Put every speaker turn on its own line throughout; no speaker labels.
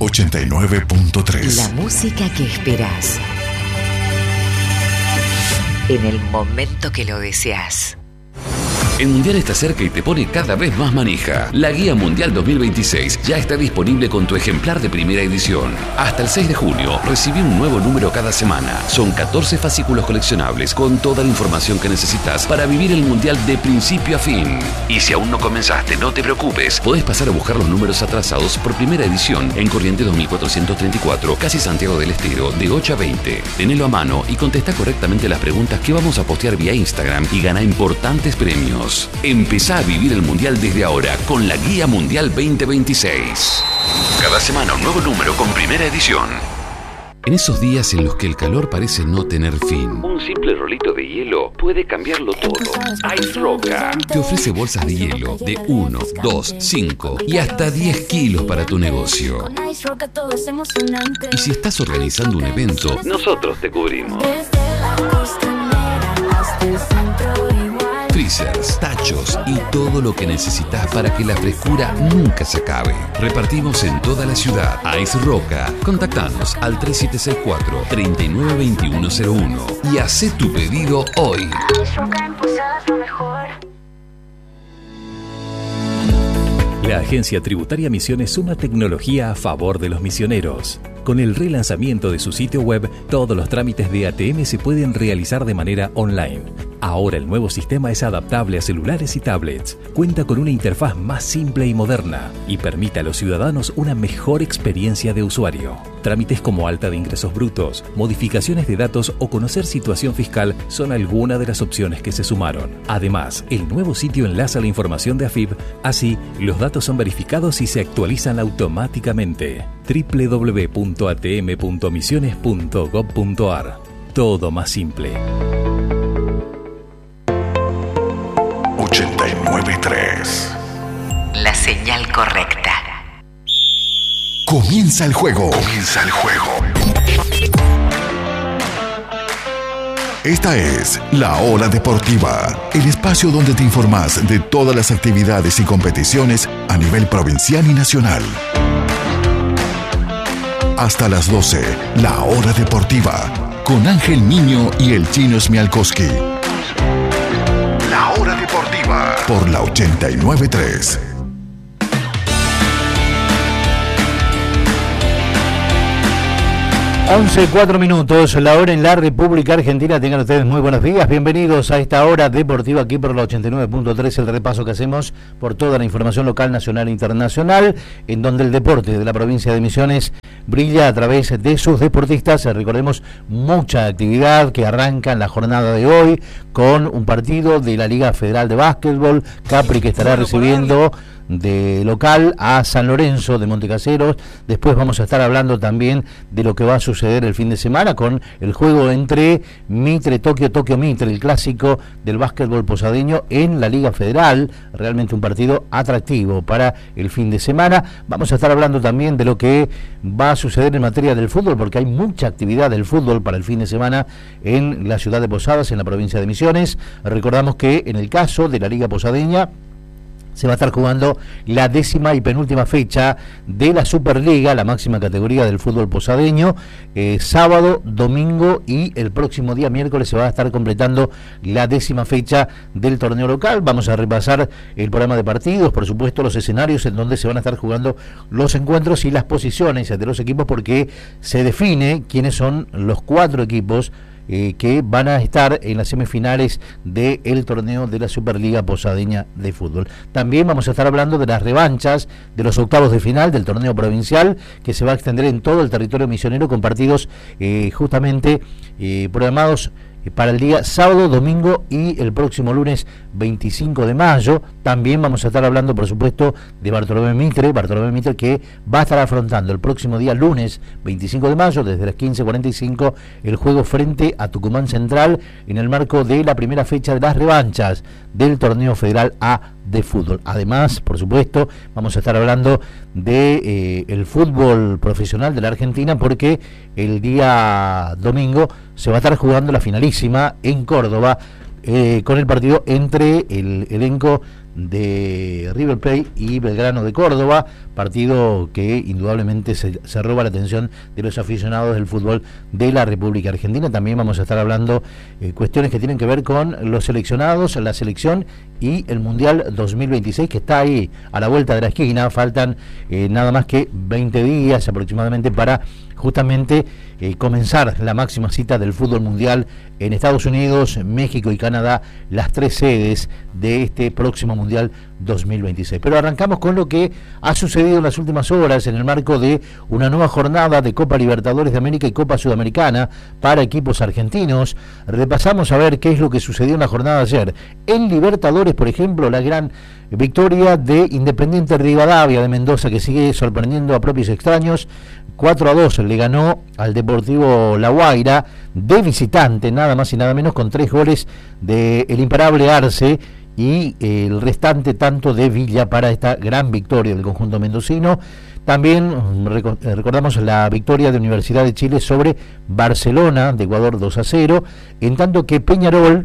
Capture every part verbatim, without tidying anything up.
ochenta y nueve punto tres.
La música que esperás en el momento que lo deseas.
El Mundial está cerca y te pone cada vez más manija. La Guía Mundial dos mil veintiséis ya está disponible con tu ejemplar de primera edición. Hasta el seis de junio, recibí un nuevo número cada semana. Son catorce fascículos coleccionables con toda la información que necesitas para vivir el Mundial de principio a fin. Y si aún no comenzaste, no te preocupes. Podés pasar a buscar los números atrasados por primera edición en Corrientes dos mil cuatrocientos treinta y cuatro, casi Santiago del Estero, de ocho a veinte. Tenelo a mano y contesta correctamente las preguntas que vamos a postear vía Instagram y gana importantes premios. Empezá a vivir el Mundial desde ahora con la Guía Mundial veinte veintiséis. Cada semana un nuevo número con primera edición. En esos días en los que el calor parece no tener fin, un simple rolito de hielo puede cambiarlo todo. Ice Roca te ofrece bolsas de hielo de uno, dos, cinco y hasta diez kilos para tu negocio. Y si estás organizando un evento, nosotros te cubrimos. Freezers, tachos y todo lo que necesitas para que la frescura nunca se acabe. Repartimos en toda la ciudad. Ice Roca. Contactanos al tres siete seis cuatro, tres nueve dos uno cero uno y hacé tu pedido hoy.
La Agencia Tributaria Misiones suma tecnología a favor de los misioneros. Con el relanzamiento de su sitio web, todos los trámites de A T M se pueden realizar de manera online. Ahora el nuevo sistema es adaptable a celulares y tablets, cuenta con una interfaz más simple y moderna y permite a los ciudadanos una mejor experiencia de usuario. Trámites como alta de ingresos brutos, modificaciones de datos o conocer situación fiscal son algunas de las opciones que se sumaron. Además, el nuevo sitio enlaza la información de A F I B, así los datos son verificados y se actualizan automáticamente. doble u doble u doble u punto a t m punto misiones punto gob punto a r. Todo más simple.
ochenta y nueve punto tres.
La señal correcta.
Comienza el juego. Comienza el juego. Esta es La Hora Deportiva, el espacio donde te informás de todas las actividades y competiciones a nivel provincial y nacional. Hasta las doce, La Hora Deportiva, con Ángel Niño y el Chino Smialkowski. La Hora Deportiva, por la ochenta y nueve punto tres.
once, cuatro minutos, la hora en la República Argentina. Tengan ustedes muy buenos días, bienvenidos a esta hora deportiva aquí por la ochenta y nueve punto tres, el repaso que hacemos por toda la información local, nacional e internacional, en donde el deporte de la provincia de Misiones brilla a través de sus deportistas. Recordemos mucha actividad que arranca en la jornada de hoy con un partido de la Liga Federal de Básquetbol, Capri, que estará recibiendo de local a San Lorenzo de Montecaseros. Después vamos a estar hablando también de lo que va a suceder el fin de semana con el juego entre Mitre, Tokio, Tokio Mitre, el clásico del básquetbol posadeño en la Liga Federal. Realmente un partido atractivo para el fin de semana. Vamos a estar hablando también de lo que va a suceder en materia del fútbol, porque hay mucha actividad del fútbol para el fin de semana en la ciudad de Posadas, en la provincia de Misiones. Recordamos que en el caso de la Liga Posadeña se va a estar jugando la décima y penúltima fecha de la Superliga, la máxima categoría del fútbol posadeño. Eh, sábado, domingo y el próximo día miércoles se va a estar completando la décima fecha del torneo local. Vamos a repasar el programa de partidos, por supuesto los escenarios en donde se van a estar jugando los encuentros y las posiciones de los equipos, porque se define quiénes son los cuatro equipos Eh, que van a estar en las semifinales del torneo de la Superliga Posadeña de Fútbol. También vamos a estar hablando de las revanchas de los octavos de final del torneo provincial, que se va a extender en todo el territorio misionero con partidos eh, justamente eh, programados para el día sábado, domingo y el próximo lunes veinticinco de mayo. También vamos a estar hablando, por supuesto, de Bartolomé Mitre, Bartolomé Mitre que va a estar afrontando el próximo día lunes veinticinco de mayo desde las quince cuarenta y cinco el juego frente a Tucumán Central en el marco de la primera fecha de las revanchas del torneo federal A de fútbol. Además, por supuesto, vamos a estar hablando de eh, el fútbol profesional de la Argentina, porque el día domingo se va a estar jugando la finalísima en Córdoba, eh, con el partido entre el elenco de River Plate y Belgrano de Córdoba, partido que indudablemente se, se roba la atención de los aficionados del fútbol de la República Argentina. También vamos a estar hablando eh, cuestiones que tienen que ver con los seleccionados, la selección y el Mundial dos mil veintiséis, que está ahí a la vuelta de la esquina. Faltan eh, nada más que veinte días aproximadamente para justamente eh, comenzar la máxima cita del fútbol mundial en Estados Unidos, México y Canadá, las tres sedes de este próximo Mundial dos mil veintiséis. Pero arrancamos con lo que ha sucedido en las últimas horas en el marco de una nueva jornada de Copa Libertadores de América y Copa Sudamericana para equipos argentinos. Repasamos a ver qué es lo que sucedió en la jornada de ayer. En Libertadores, por ejemplo, la gran victoria de Independiente Rivadavia de Mendoza, que sigue sorprendiendo a propios extraños. cuatro a dos le ganó al Deportivo La Guaira de visitante, nada más y nada menos, con tres goles de el imparable Arce y eh, el restante tanto de Villa para esta gran victoria del conjunto mendocino. También rec- recordamos la victoria de Universidad de Chile sobre Barcelona de Ecuador dos a cero, en tanto que Peñarol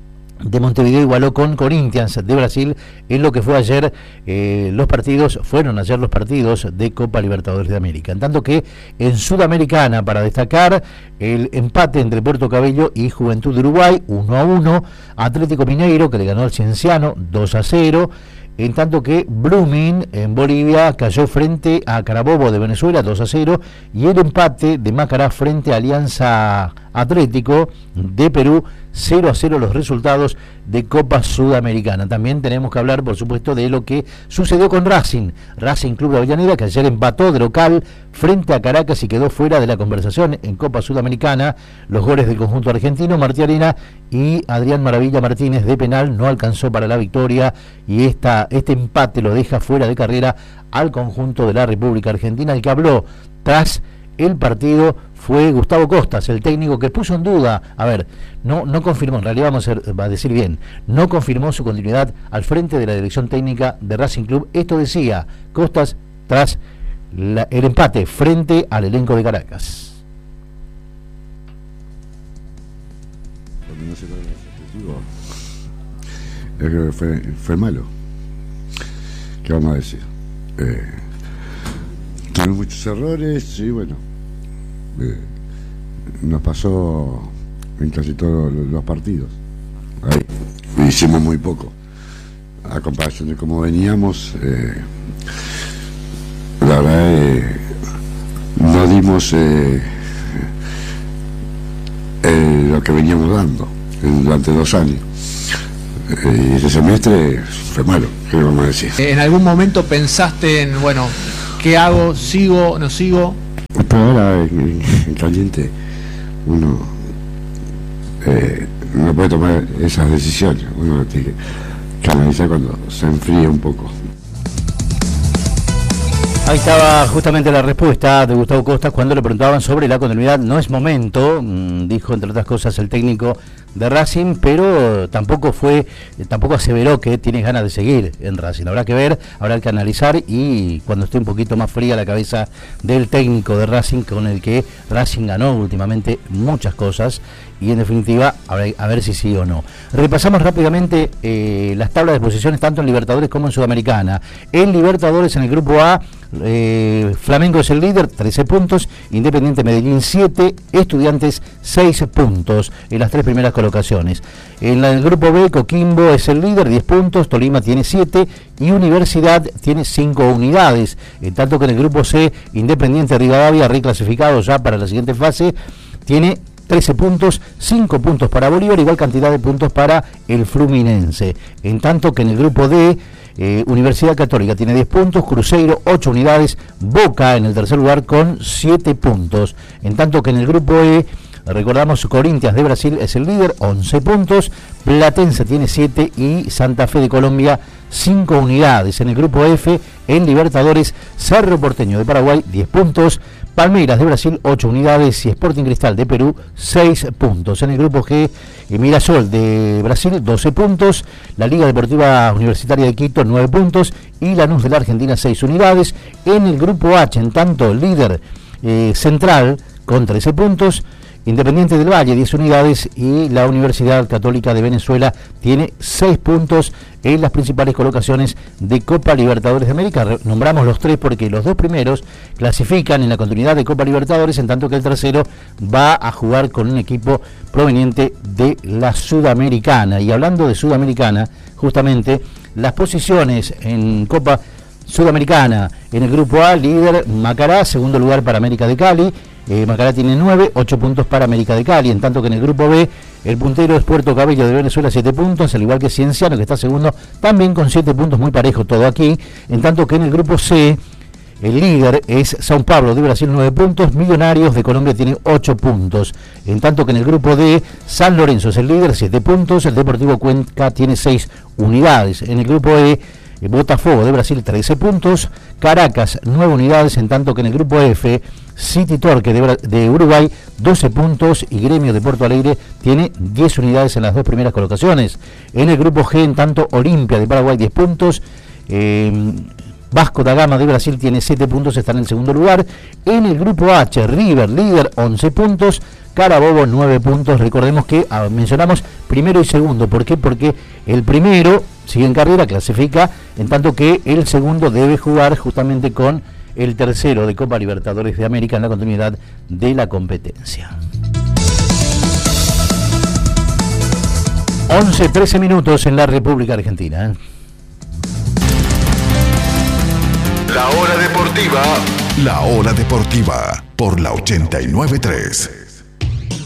de Montevideo igualó con Corinthians de Brasil en lo que fue ayer eh, los partidos, fueron ayer los partidos de Copa Libertadores de América. En tanto que en Sudamericana, para destacar el empate entre Puerto Cabello y Juventud de Uruguay, uno a uno, Atlético Mineiro que le ganó al Cienciano dos a cero, en tanto que Blooming en Bolivia cayó frente a Carabobo de Venezuela dos a cero, y el empate de Macará frente a Alianza Atlético de Perú cero a cero los resultados de Copa Sudamericana. También tenemos que hablar, por supuesto, de lo que sucedió con Racing, Racing Club de Avellaneda, que ayer empató de local frente a Caracas y quedó fuera de la conversación en Copa Sudamericana. Los goles del conjunto argentino, Martí Arena y Adrián Maravilla Martínez de penal, no alcanzó para la victoria, y esta, este empate lo deja fuera de carrera al conjunto de la República Argentina. El que habló tras el partido fue Gustavo Costas, el técnico que puso en duda, a ver, no no confirmó, en realidad vamos a, a decir bien, no confirmó su continuidad al frente de la dirección técnica de Racing Club. Esto decía Costas tras la, el empate frente al elenco de Caracas.
Porque no se logra el objetivo, es que fue, fue malo. ¿Qué vamos a decir? Eh, tuvimos muchos errores y bueno, Eh, nos pasó en casi todos los partidos. Ahí hicimos muy poco a comparación de cómo veníamos. Eh, la verdad eh, no dimos eh, eh, lo que veníamos dando durante dos años, eh, y ese semestre fue malo. ¿Qué vamos a decir?
¿En algún momento pensaste en, bueno, qué hago, sigo, no sigo?
Pero ahora en, en caliente uno eh, no puede tomar esas decisiones, uno tiene que analizar cuando se enfríe un poco.
Ahí estaba justamente la respuesta de Gustavo Costas cuando le preguntaban sobre la continuidad. No es momento, dijo entre otras cosas el técnico de Racing, pero tampoco fue, tampoco aseveró que tiene ganas de seguir en Racing. Habrá que ver, habrá que analizar, y cuando esté un poquito más fría la cabeza del técnico de Racing, con el que Racing ganó últimamente muchas cosas, y en definitiva a ver, a ver si sí o no. Repasamos rápidamente eh, las tablas de posiciones tanto en Libertadores como en Sudamericana. En Libertadores, en el grupo A, eh, Flamengo es el líder, trece puntos, Independiente Medellín siete, Estudiantes seis puntos en las tres primeras colocaciones. En el grupo B, Coquimbo es el líder, diez puntos, Tolima tiene siete y Universidad tiene cinco unidades, en tanto que en el grupo C, Independiente Rivadavia, reclasificado ya para la siguiente fase, tiene trece puntos, cinco puntos para Bolívar, igual cantidad de puntos para el Fluminense. En tanto que en el grupo D, eh, Universidad Católica tiene diez puntos, Cruzeiro ocho unidades, Boca en el tercer lugar con siete puntos. En tanto que en el grupo E, recordamos, Corinthians de Brasil es el líder, once puntos, Platense tiene siete y Santa Fe de Colombia cinco unidades. En el grupo F, en Libertadores, Cerro Porteño de Paraguay diez puntos, Palmeiras de Brasil ocho unidades y Sporting Cristal de Perú seis puntos. En el grupo G, Mirasol de Brasil doce puntos, la Liga Deportiva Universitaria de Quito nueve puntos y Lanús de la Argentina seis unidades. En el grupo H, en tanto, el líder eh, Central con trece puntos, Independiente del Valle, diez unidades, y la Universidad Católica de Venezuela tiene seis puntos en las principales colocaciones de Copa Libertadores de América. Nombramos los tres porque los dos primeros clasifican en la continuidad de Copa Libertadores, en tanto que el tercero va a jugar con un equipo proveniente de la Sudamericana. Y hablando de Sudamericana, justamente las posiciones en Copa Sudamericana: en el grupo A, líder Macará, segundo lugar para América de Cali. Eh, Macará tiene nueve, ocho puntos para América de Cali, en tanto que en el grupo B el puntero es Puerto Cabello de Venezuela, siete puntos, al igual que Cienciano, que está segundo, también con siete puntos, muy parejo todo aquí, en tanto que en el grupo C el líder es São Paulo de Brasil, nueve puntos, Millonarios de Colombia tiene ocho puntos, en tanto que en el grupo D San Lorenzo es el líder, siete puntos, el Deportivo Cuenca tiene seis unidades, en el grupo E Botafogo de Brasil, trece puntos, Caracas, nueve unidades, en tanto que en el grupo F, City Torque de, de Uruguay, doce puntos, y Gremio de Porto Alegre tiene diez unidades en las dos primeras colocaciones. En el grupo G, en tanto, Olimpia de Paraguay, diez puntos, eh, Vasco da Gama de Brasil tiene siete puntos, está en el segundo lugar. En el grupo H, River, líder, once puntos, Carabobo, nueve puntos. Recordemos que ah, mencionamos primero y segundo. ¿Por qué? Porque el primero sigue en carrera, clasifica, en tanto que el segundo debe jugar justamente con el tercero de Copa Libertadores de América en la continuidad de la competencia. once, trece minutos en la República Argentina.
La hora deportiva. La hora deportiva por la ochenta y nueve punto tres.